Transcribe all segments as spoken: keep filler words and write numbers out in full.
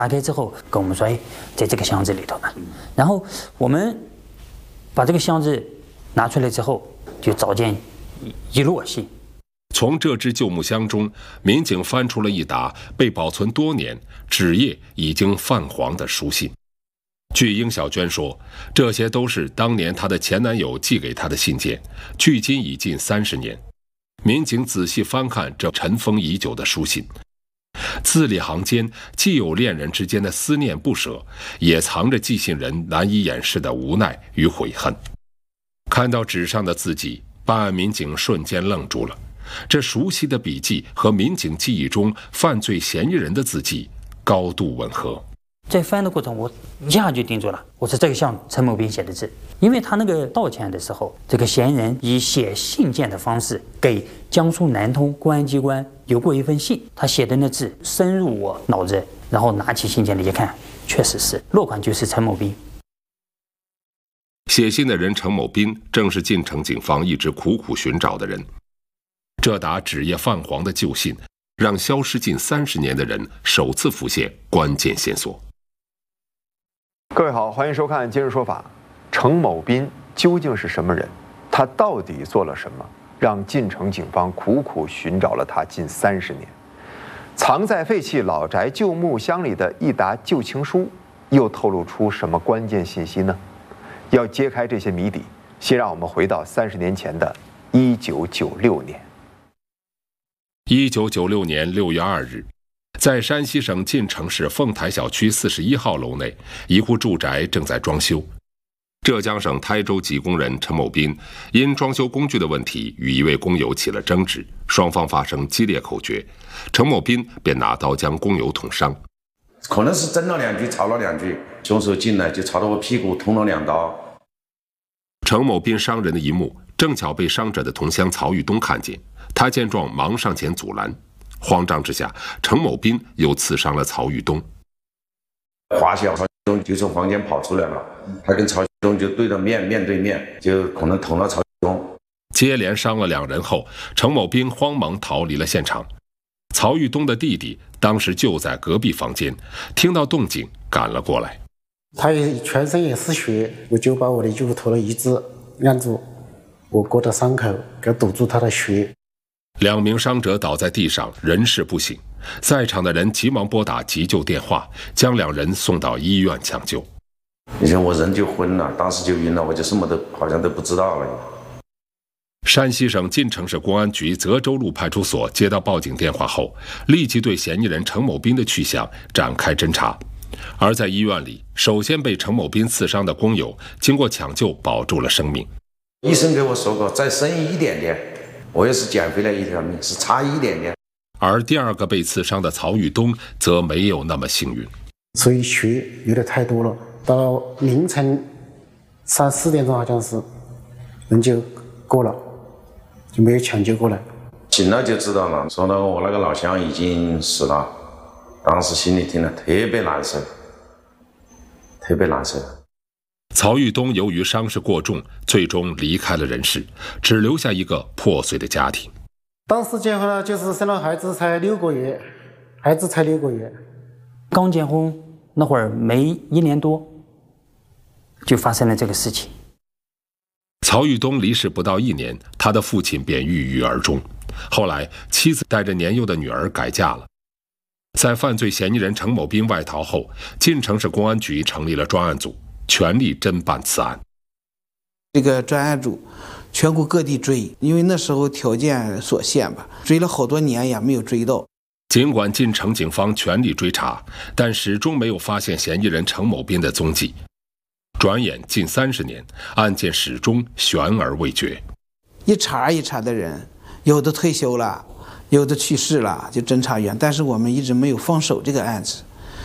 打开之后跟我们说，哎，在这个箱子里头呢。然后我们把这个箱子拿出来之后，就找见一摞信。 从这只旧木箱中，民警翻出了一沓被保存多年、纸页已经泛黄的书信。据殷小娟说，这些都是当年她的前男友寄给她的信件，距今已近三十年。民警仔细翻看这尘封已久的书信，字里行间既有恋人之间的思念不舍，也藏着寄信人难以掩饰的无奈与悔恨。看到纸上的字迹，办案民警瞬间愣住了。这熟悉的笔迹和民警记忆中犯罪嫌疑人的字迹高度吻合。 在翻的过程，我一下就定住了，我说这个像陈某斌写的字，因为他那个道歉的时候，这个嫌疑人以写信件的方式给江苏南通公安机关留过一份信，他写的那字深入我脑子，然后拿起信件来一看，确实是落款就是陈某斌。 写信的人陈某斌正是晋城警方一直苦苦寻找的人。这沓纸页泛黄的旧信，让消失近三十年的人首次浮现关键线索。 各位好，欢迎收看《今日说法》。程某斌究竟是什么人？他到底做了什么，让晋城警方苦苦寻找了他近三十年？藏在废弃老宅旧木箱里的一沓旧情书，又透露出什么关键信息呢？要揭开这些谜底，先让我们回到三十年前的一九九六年。 一九九六年六月二日，在山西省晋城市凤台小区四十一号楼内，一户住宅正在装修。浙江省台州籍工人陈某斌因装修工具的问题与一位工友起了争执，双方发生激烈口角，陈某斌便拿刀将工友捅伤。 可能是争了两句，吵了两句，凶手进来就朝着我屁股捅了两刀。 陈某斌伤人的一幕，正巧被伤者的同乡曹玉东看见。他见状忙上前阻拦，慌张之下，程某斌又刺伤了曹玉东。 华小曹玉东就从房间跑出来了，他跟曹玉东就对着面面对面，就可能捅了曹玉东。 接连伤了两人后，程某斌慌忙逃离了现场。曹玉东的弟弟当时就在隔壁房间，听到动静赶了过来。 他也全身也是血，我就把我的衣服脱了一只，按住我哥的伤口，给堵住他的血。 两名伤者倒在地上，人事不省。在场的人急忙拨打急救电话，将两人送到医院抢救。 你说我人就昏了，当时就晕了，我就什么都好像都不知道了。 山西省晋城市公安局泽州路派出所接到报警电话后，立即对嫌疑人程某斌的去向展开侦查。而在医院里，首先被程某斌刺伤的工友，经过抢救保住了生命。 医生给我说过，再生一点点，我也是捡回来一条命，是差一点点。 而第二个被刺伤的曹玉东则没有那么幸运， 所以血流的太多了，到凌晨三四点钟好像是人就过了，就没有抢救过来。 醒了就知道了，说到我那个老乡已经死了，当时心里听了特别难受，特别难受。 曹玉东由于伤势过重，最终离开了人世，只留下一个破碎的家庭。 当时结婚了，就是生了孩子才六个月，孩子才六个月， 刚结婚那会儿没一年多，就发生了这个事情。 曹玉东离世不到一年，他的父亲便郁郁而终。后来，妻子带着年幼的女儿改嫁了。在犯罪嫌疑人程某斌外逃后，晋城市公安局成立了专案组，全力侦办此案。 这个专案组全国各地追，因为那时候条件所限吧，追了好多年也没有追到。 尽管晋城警方全力追查，但始终没有发现嫌疑人程某斌的踪迹。转眼近三十年，案件始终悬而未决。 一茬一茬的人，有的退休了，有的去世了，就侦查员，但是我们一直没有放手这个案子。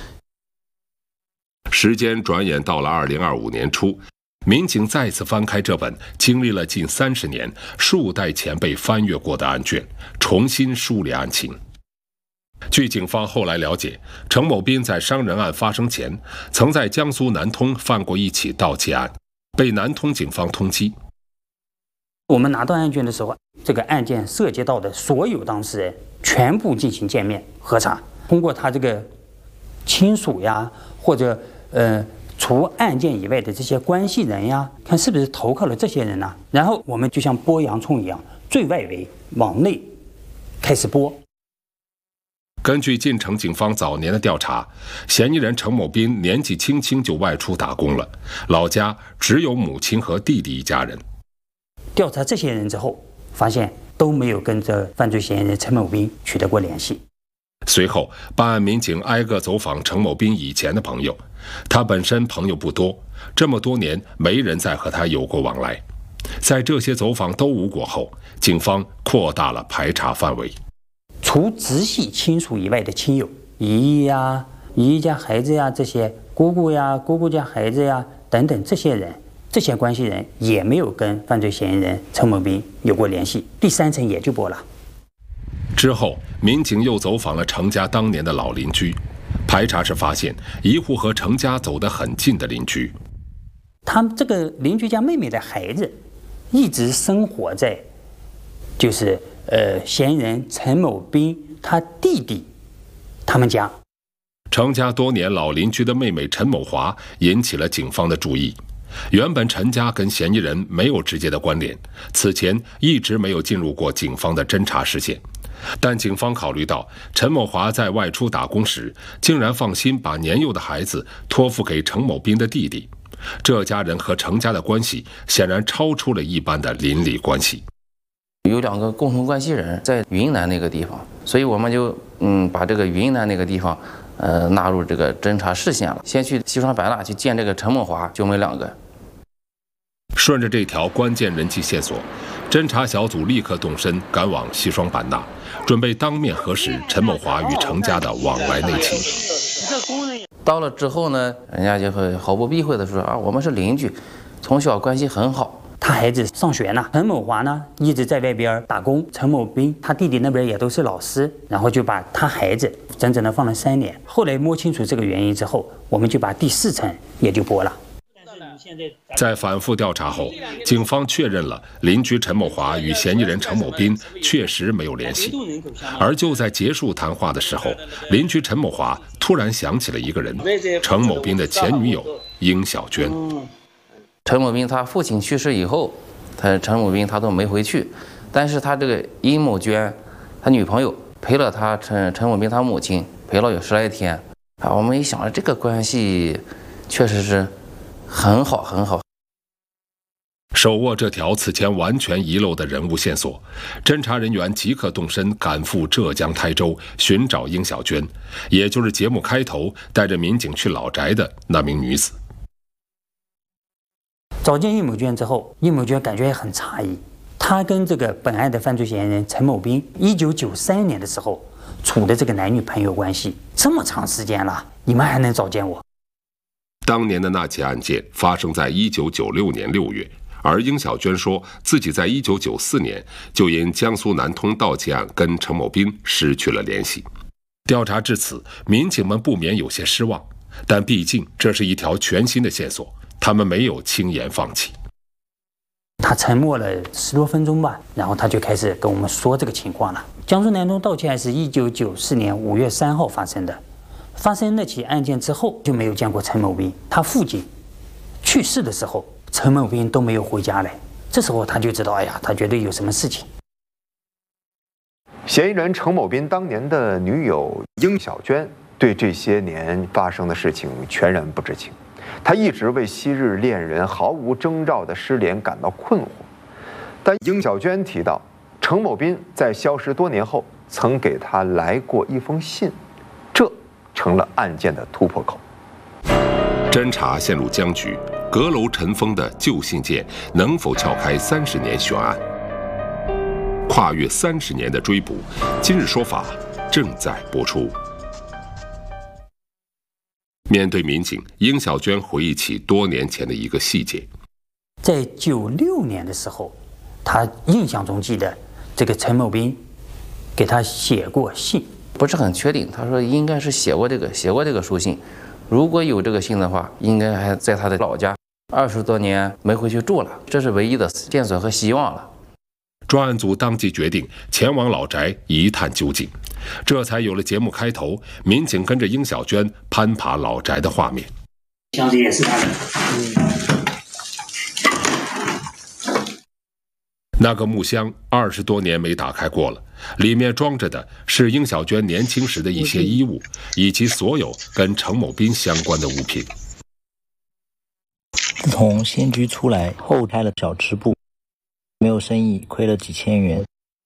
时间转眼到了二零二五年初，民警再次翻开这本经历了近三十年、数代前辈翻阅过的案卷，重新梳理案情。据警方后来了解，程某斌在伤人案发生前，曾在江苏南通犯过一起盗窃案，被南通警方通缉。 我们拿到案卷的时候，这个案件涉及到的所有当事人全部进行见面核查，通过他这个亲属呀，或者呃除案件以外的这些关系人呀，看是不是投靠了这些人呢、啊？然后我们就像剥洋葱一样，最外围往内开始剥。 根据晋城警方早年的调查，嫌疑人程某斌年纪轻轻就外出打工了，老家只有母亲和弟弟一家人。 调查这些人之后，发现都没有跟这犯罪嫌疑人程某斌取得过联系。 随后，办案民警挨个走访程某斌以前的朋友，他本身朋友不多，这么多年没人再和他有过往来。在这些走访都无果后，警方扩大了排查范围。 除直系亲属以外的亲友，姨姨呀、姨姨家孩子呀，这些姑姑呀、姑姑家孩子呀等等，这些人、这些关系人也没有跟犯罪嫌疑人程某斌有过联系。第三层也就剥了。 之后，民警又走访了程家当年的老邻居，排查时发现一户和程家走得很近的邻居。 他们这个邻居家妹妹的孩子，一直生活在，就是呃嫌疑人程某斌他弟弟他们家。 程家多年老邻居的妹妹陈某华引起了警方的注意。原本陈家跟嫌疑人没有直接的关联，此前一直没有进入过警方的侦查视线。但警方考虑到陈某华在外出打工时，竟然放心把年幼的孩子托付给程某斌的弟弟，这家人和程家的关系显然超出了一般的邻里关系。 有两个共同关系人在云南那个地方，所以我们就嗯把这个云南那个地方呃纳入这个侦查视线了。先去西双版纳去见这个陈某华兄妹两个。 顺着这条关键人际线索，侦查小组立刻动身赶往西双版纳，准备当面核实陈某华与程家的往来内情。 到了之后呢，人家就会毫不避讳的说啊，我们是邻居，从小关系很好。 他孩子上学呢，陈某华呢一直在外边打工，陈某斌他弟弟那边也都是老师，然后就把他孩子整整的放了三年。后来摸清楚这个原因之后，我们就把第四层也就剥了。 在反复调查后，警方确认了邻居陈某华与嫌疑人程某斌确实没有联系。而就在结束谈话的时候，邻居陈某华突然想起了一个人，程某斌的前女友殷小娟。 陈某斌他父亲去世以后，他陈某斌他都没回去，但是他这个殷某娟，他女朋友陪了他陈陈某斌他母亲陪了有十来天啊。我们一想，这个关系确实是很好很好。 手握这条此前完全遗漏的人物线索，侦查人员即刻动身赶赴浙江台州寻找殷小娟，也就是节目开头带着民警去老宅的那名女子。 找见殷某娟之后，殷某娟感觉也很诧异，她跟这个本案的犯罪嫌疑人陈某斌一九九三年的时候处的这个男女朋友关系，这么长时间了，你们还能找见我？ 当年的那起案件发生在一九九六年六月，而殷小娟说自己在一九九四年就因江苏南通盗窃案跟程某斌失去了联系。调查至此，民警们不免有些失望，但毕竟这是一条全新的线索，他们没有轻言放弃。 他沉默了十多分钟吧，然后他就开始跟我们说这个情况了。江苏南通盗窃案是一九九四年五月三号发生的。发生那起案件之后，就没有见过陈某斌。他父亲去世的时候，陈某斌都没有回家来。这时候他就知道，哎呀，他绝对有什么事情。 嫌疑人程某斌当年的女友殷小娟对这些年发生的事情全然不知情，她一直为昔日恋人毫无征兆的失联感到困惑。但殷小娟提到，程某斌在消失多年后曾给她来过一封信，这成了案件的突破口。 侦查陷入僵局，阁楼尘封的旧信件能否撬开三十年悬案？跨越三十年的追捕，今日说法正在播出。面对民警，殷小娟回忆起多年前的一个细节： 在九六年的时候，她印象中记得这个陈某斌给她写过信。 不是很确定，他说应该是写过这个写过这个书信，如果有这个信的话，应该还在他的老家，二十多年没回去住了，这是唯一的线索和希望了。 专案组当即决定前往老宅一探究竟，这才有了节目开头民警跟着殷小娟攀爬老宅的画面。 箱子也是他的。 那个木箱二十多年没打开过了，里面装着的是殷小娟年轻时的一些衣物，以及所有跟程某斌相关的物品。 自从县局出来后开了小吃部，没有生意，亏了几千元。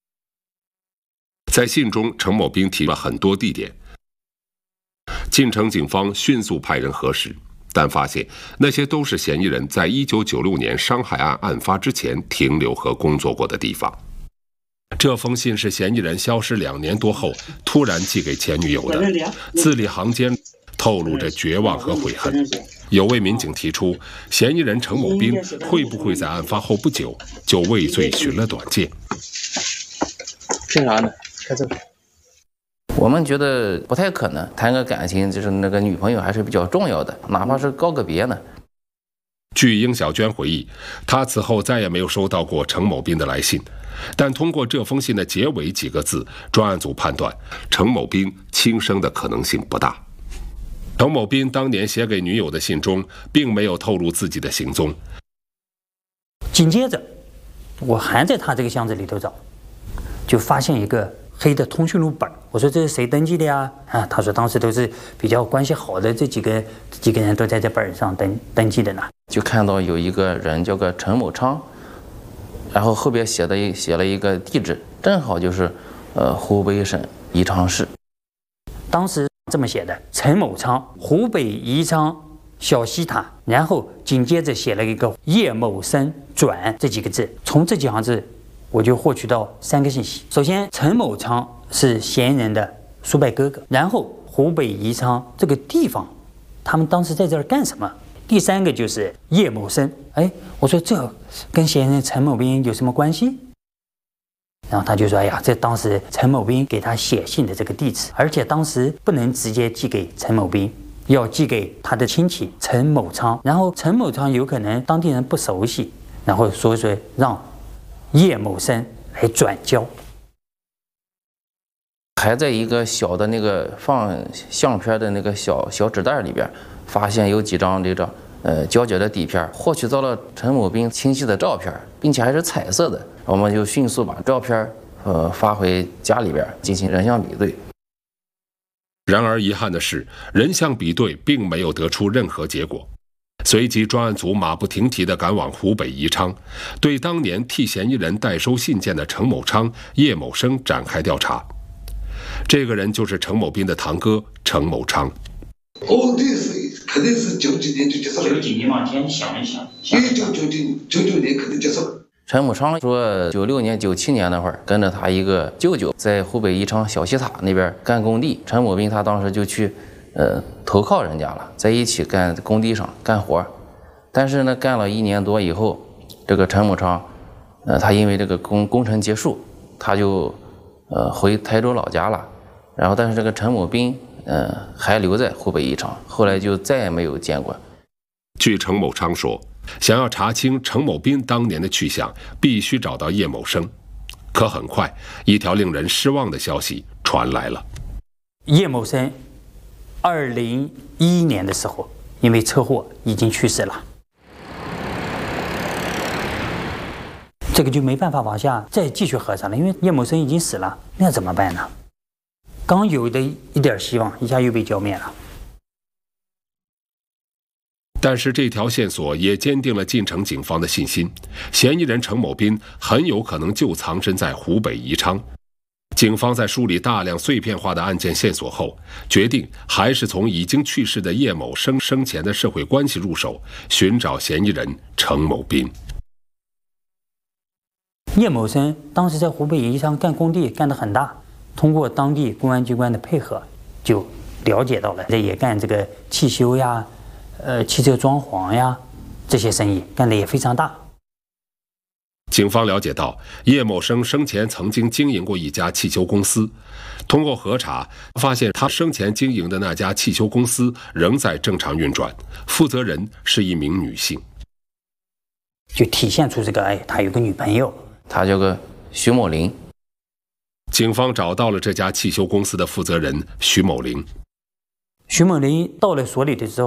在信中，程某斌提了很多地点，晋城警方迅速派人核实，但发现那些都是嫌疑人在一九九六年伤害案案发之前停留和工作过的地方。这封信是嫌疑人消失两年多后突然寄给前女友的，字里行间透露着绝望和悔恨。有位民警提出，嫌疑人程某斌会不会在案发后不久就畏罪寻了短见？ 凭啥呢？看这个。 我们觉得不太可能，谈个感情就是那个女朋友还是比较重要的，哪怕是告个别呢。 据殷小娟回忆，她此后再也没有收到过程某斌的来信，但通过这封信的结尾几个字，专案组判断程某斌轻生的可能性不大。程某斌当年写给女友的信中并没有透露自己的行踪。 紧接着，我还在他这个箱子里头找，就发现一个黑的通讯录本。我说这是谁登记的呀？啊，他说当时都是比较关系好的这几个这几个人都在这本上登登记的呢。 就看到有一个人叫个陈某昌，然后后边写的写了一个地址，正好就是呃湖北省宜昌市。 当时这么写的：陈某昌，湖北宜昌小西塔，然后紧接着写了一个叶某生转这几个字。从这几行字，我就获取到三个信息。首先，陈某昌是嫌疑人的叔伯哥哥，然后湖北宜昌这个地方，他们当时在这儿干什么？第三个就是叶某生，哎，我说这跟嫌疑人陈某斌有什么关系？然后他就说：“哎呀，这当时陈某斌给他写信的这个地址，而且当时不能直接寄给陈某斌，要寄给他的亲戚陈某昌。然后陈某昌有可能当地人不熟悉，然后所以说让叶某生来转交。 还在一个小的那个放相片的那个小小纸袋里边，发现有几张这张呃胶卷的底片，获取到了陈某斌清晰的照片，并且还是彩色的。我们就迅速把照片呃发回家里边进行人像比对。 然而遗憾的是，人像比对并没有得出任何结果。随即，专案组马不停蹄地赶往湖北宜昌，对当年替嫌疑人代收信件的程某昌、叶某生展开调查。这个人就是程某斌的堂哥程某昌。 哦，这是肯定是九几年就结束了。 九几年往前想一想， 一九九九九九年肯定结束了。 陈某昌说，九六年、九七年那会儿，跟着他一个舅舅在湖北宜昌小西塔那边干工地。陈某斌他当时就去，呃，投靠人家了，在一起干工地上干活。但是呢，干了一年多以后，这个陈某昌，呃，他因为这个工工程结束，他就，呃，回台州老家了。然后，但是这个陈某斌，呃，还留在湖北宜昌，后来就再也没有见过。 据程某昌说，想要查清程某斌当年的去向，必须找到叶某生。可很快，一条令人失望的消息传来了： 叶某生，二零一一年的时候，因为车祸已经去世了。这个就没办法往下再继续核查了，因为叶某生已经死了，那怎么办呢？刚有的一点希望，一下又被浇灭了。 但是这条线索也坚定了晋城警方的信心，嫌疑人程某斌很有可能就藏身在湖北宜昌。警方在梳理大量碎片化的案件线索后，决定还是从已经去世的叶某生生前的社会关系入手，寻找嫌疑人程某斌。 叶某生当时在湖北宜昌干工地干得很大，通过当地公安机关的配合，就了解到了这也干这个汽修呀、呃汽车装潢呀这些生意，干得也非常大。 警方了解到，叶某生生前曾经经营过一家汽修公司，通过核查，发现他生前经营的那家汽修公司仍在正常运转，负责人是一名女性， 就体现出这个哎，他有个女朋友。 他叫个徐某林。 警方找到了这家汽修公司的负责人徐某林。 徐某林到了所里的时候，